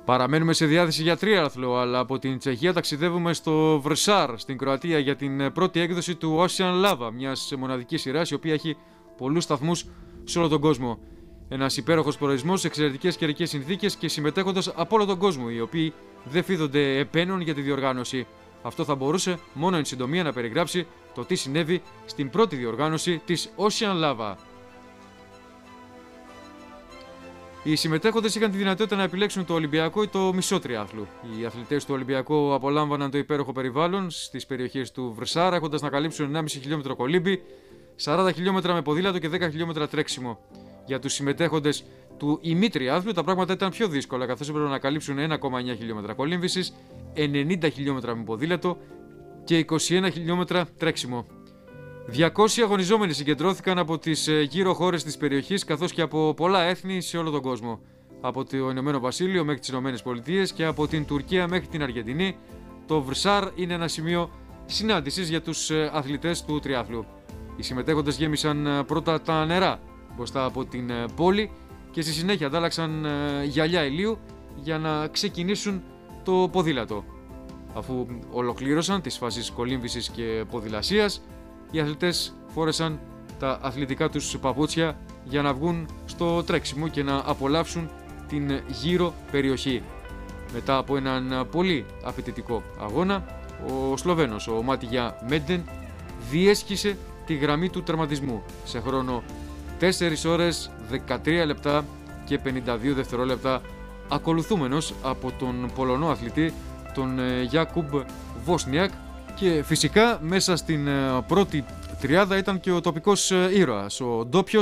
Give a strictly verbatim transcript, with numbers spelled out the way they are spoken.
Παραμένουμε σε διάθεση για τρίαθλο, αλλά από την Τσεχία ταξιδεύουμε στο Βρσάρ, στην Κροατία, για την πρώτη έκδοση του Ocean Lava, μιας μοναδικής σειράς η οποία έχει πολλούς σταθμούς σε όλο τον κόσμο. Ένας υπέροχος προορισμός, εξαιρετικές καιρικές συνθήκες και συμμετέχοντες από όλο τον κόσμο, οι οποίοι δεν φίδονται επένων για τη διοργάνωση. Αυτό θα μπορούσε μόνο εν συντομία να περιγράψει το τι συνέβη στην πρώτη διοργάνωση της Ocean Lava. Οι συμμετέχοντες είχαν τη δυνατότητα να επιλέξουν το Ολυμπιακό ή το μισό τριάθλου. Οι αθλητές του Ολυμπιακού απολάμβαναν το υπέροχο περιβάλλον στις περιοχές του Βρσάρ, έχοντας να καλύψουν ενάμιση χιλιόμετρο κολύμπι, σαράντα χιλιόμετρα με ποδήλατο και δέκα χιλιόμετρα τρέξιμο. Για τους συμμετέχοντες του ημιτριάθλου τα πράγματα ήταν πιο δύσκολα, καθώς έπρεπε να καλύψουν ένα κόμμα εννιά χιλιόμετρα κολύμβησης, ενενήντα χιλιόμετρα με ποδήλατο και είκοσι ένα χιλιόμετρα τρέξιμο. διακόσιοι αγωνιζόμενοι συγκεντρώθηκαν από τις γύρω χώρες της περιοχής, καθώς και από πολλά έθνη σε όλο τον κόσμο. Από το Ηνωμένο Βασίλειο μέχρι τις Ηνωμένες Πολιτείες και από την Τουρκία μέχρι την Αργεντινή, το Βρσάρ είναι ένα σημείο συνάντησης για τους αθλητές του τριάθλου. Οι συμμετέχοντες γέμισαν πρώτα τα νερά μπροστά από την πόλη και στη συνέχεια αντάλλαξαν γυαλιά ηλίου για να ξεκινήσουν το ποδήλατο. Αφού ολοκλήρωσαν τις φάσεις κολύμβησης και ποδηλασίας, οι αθλητές φόρεσαν τα αθλητικά τους παπούτσια για να βγουν στο τρέξιμο και να απολαύσουν την γύρω περιοχή. Μετά από έναν πολύ απαιτητικό αγώνα, ο Σλοβαίνος, ο Μάτιγια Μέντεν, διέσχισε τη γραμμή του τερματισμού σε χρόνο τέσσερις ώρες, δεκατρία λεπτά και πενήντα δύο δευτερόλεπτα, ακολουθούμενος από τον Πολωνό αθλητή, τον Γιάκουμπ Βόσνιακ, και φυσικά μέσα στην πρώτη τριάδα ήταν και ο τοπικός ήρωας, ο ντόπιος